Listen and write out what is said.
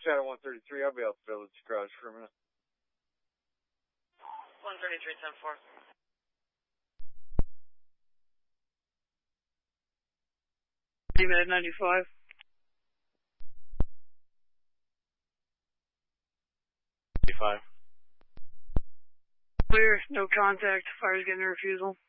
Shadow 133, I'll be out the village garage for a minute. 133, 10-4. Med 95. Clear, no contact, fire's getting a refusal.